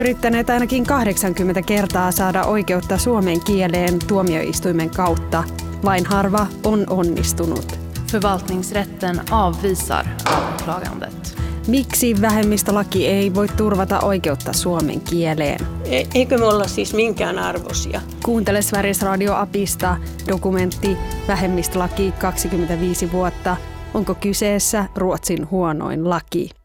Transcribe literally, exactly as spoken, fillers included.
Yrittäneet ainakin kahdeksankymmentä kertaa saada oikeutta suomen kieleen tuomioistuimen kautta. Vain harva on onnistunut. Förvaltningsrätten avvisar anklagandet. Miksi vähemmistölaki ei voi turvata oikeutta suomen kieleen? Eikö me olla siis minkään arvoisia? Kuuntele Sveriges Radio Apista dokumentti Vähemmistölaki kaksikymmentäviisi vuotta. Onko kyseessä Ruotsin huonoin laki?